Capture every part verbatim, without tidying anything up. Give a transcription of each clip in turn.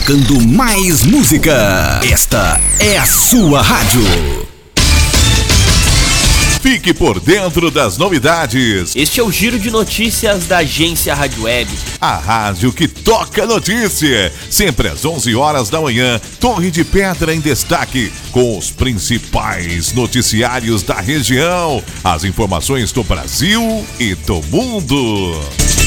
tocando mais música. Esta é a sua rádio. Fique por dentro das novidades. Este é o Giro de Notícias da Agência Rádio Web. A rádio que toca notícia. Sempre às onze horas da manhã, Torre de Pedra em destaque, com os principais noticiários da região. As informações do Brasil e do mundo.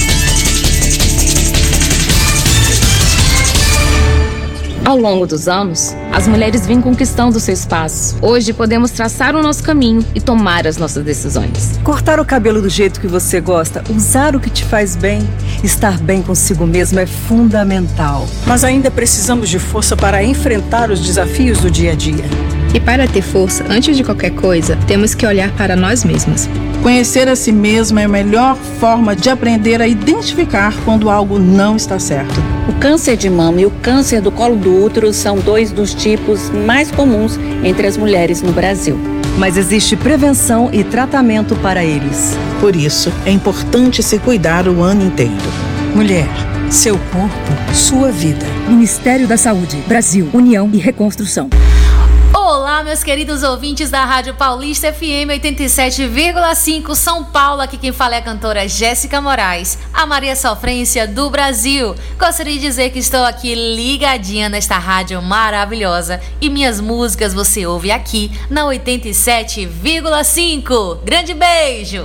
Ao longo dos anos, as mulheres vêm conquistando seu espaço. Hoje podemos traçar o nosso caminho e tomar as nossas decisões. Cortar o cabelo do jeito que você gosta, usar o que te faz bem, estar bem consigo mesmo é fundamental. Mas ainda precisamos de força para enfrentar os desafios do dia a dia. E para ter força, antes de qualquer coisa, temos que olhar para nós mesmas. Conhecer a si mesma é a melhor forma de aprender a identificar quando algo não está certo. O câncer de mama e o câncer do colo do útero são dois dos tipos mais comuns entre as mulheres no Brasil. Mas existe prevenção e tratamento para eles. Por isso, é importante se cuidar o ano inteiro. Mulher, seu corpo, sua vida. Ministério da Saúde, Brasil, União e Reconstrução. Olá, meus queridos ouvintes da Rádio Paulista F M oitenta e sete vírgula cinco São Paulo. Aqui quem fala é a cantora Jéssica Moraes, a Maria Sofrência do Brasil. Gostaria de dizer que estou aqui ligadinha nesta rádio maravilhosa e minhas músicas você ouve aqui na oitenta e sete vírgula cinco. Grande beijo!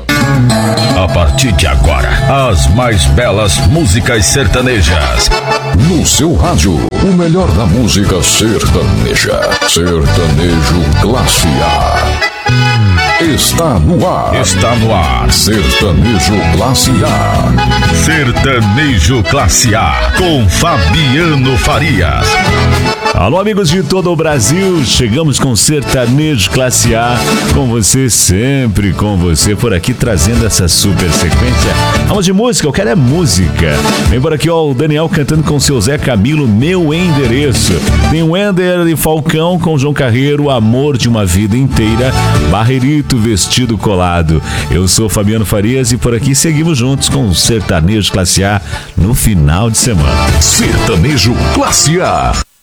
A partir de agora, as mais belas músicas sertanejas. No seu rádio, o melhor da música sertaneja. Sertanejo Classe A. Está no ar. Está no ar. Sertanejo Classe A. Sertanejo Classe A. Com Fabiano Farias. Alô, amigos de todo o Brasil, chegamos com Sertanejo Classe A, com você, sempre com você, por aqui trazendo essa super sequência. Vamos de música, eu quero é música. Vem por aqui, ó, o Daniel cantando com o seu Zé Camilo, Meu Endereço. Tem o Ender e Falcão com João Carreiro, Amor de uma Vida Inteira, Barreirito, Vestido Colado. Eu sou Fabiano Farias e por aqui seguimos juntos com o Sertanejo Classe A no final de semana. Sertanejo Classe A.